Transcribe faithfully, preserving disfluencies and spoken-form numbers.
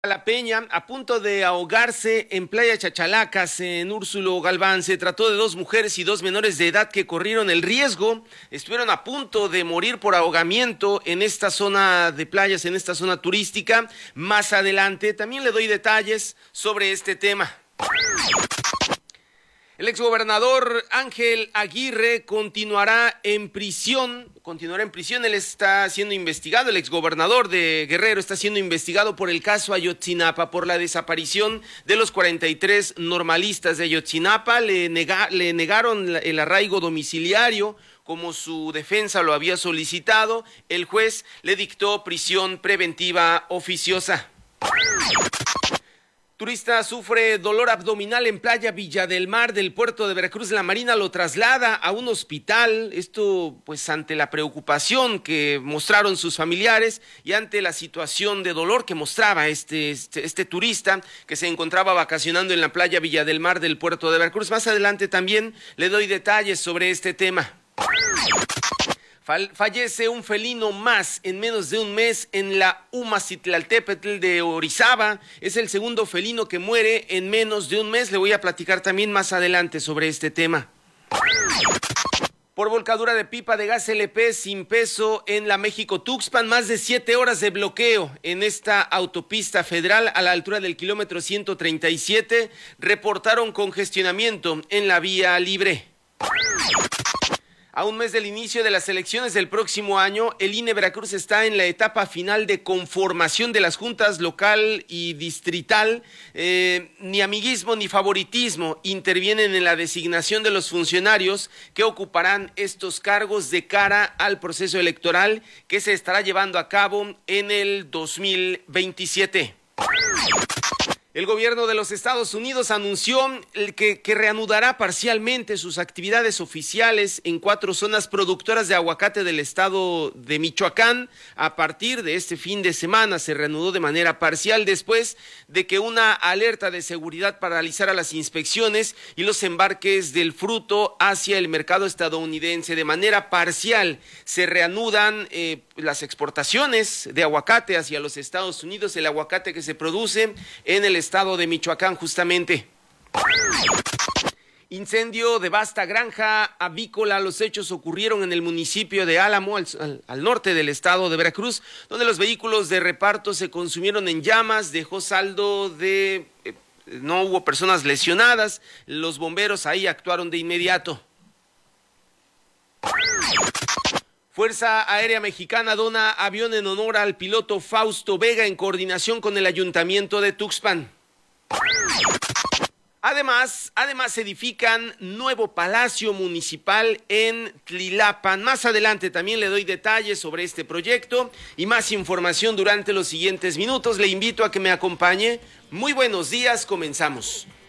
La Peña, a punto de ahogarse en Playa Chachalacas, en Úrsulo Galván. Se trató de dos mujeres y dos menores de edad que corrieron el riesgo, estuvieron a punto de morir por ahogamiento en esta zona de playas, en esta zona turística. Más adelante también le doy detalles sobre este tema. El exgobernador Ángel Aguirre continuará en prisión, continuará en prisión, él está siendo investigado, el exgobernador de Guerrero está siendo investigado por el caso Ayotzinapa, por la desaparición de los cuarenta y tres normalistas de Ayotzinapa. Le, nega, le negaron el arraigo domiciliario, como su defensa lo había solicitado. El juez le dictó prisión preventiva oficiosa. Turista sufre dolor abdominal en Playa Villa del Mar del puerto de Veracruz. La Marina lo traslada a un hospital, esto pues ante la preocupación que mostraron sus familiares y ante la situación de dolor que mostraba este, este, este turista que se encontraba vacacionando en la Playa Villa del Mar del puerto de Veracruz. Más adelante también le doy detalles sobre este tema. Fallece un felino más en menos de un mes en la Umacitlaltépetl de Orizaba. Es el segundo felino que muere en menos de un mes. Le voy a platicar también más adelante sobre este tema. Por volcadura de pipa de gas L P sin peso en la México-Tuxpan, más de siete horas de bloqueo en esta autopista federal a la altura del kilómetro ciento treinta y siete. Reportaron congestionamiento en la vía libre. A un mes del inicio de las elecciones del próximo año, el I N E Veracruz está en la etapa final de conformación de las juntas local y distrital. Eh, ni amiguismo ni favoritismo intervienen en la designación de los funcionarios que ocuparán estos cargos de cara al proceso electoral que se estará llevando a cabo en el dos mil veintisiete. El gobierno de los Estados Unidos anunció que, que reanudará parcialmente sus actividades oficiales en cuatro zonas productoras de aguacate del estado de Michoacán. A partir de este fin de semana se reanudó de manera parcial después de que una alerta de seguridad paralizara las inspecciones y los embarques del fruto hacia el mercado estadounidense. De manera parcial se reanudan eh, las exportaciones de aguacate hacia los Estados Unidos, el aguacate que se produce en el estado de Michoacán justamente. Incendio devasta granja avícola. Los hechos ocurrieron en el municipio de Álamo, al, al, al norte del estado de Veracruz, donde los vehículos de reparto se consumieron en llamas, dejó saldo de... Eh, no hubo personas lesionadas, los bomberos ahí actuaron de inmediato. Fuerza Aérea Mexicana dona avión en honor al piloto Fausto Vega en coordinación con el Ayuntamiento de Tuxpan. Además, además edifican nuevo palacio municipal en Tlilapan. Más adelante también le doy detalles sobre este proyecto y más información durante los siguientes minutos. Le invito a que me acompañe. Muy buenos días, comenzamos.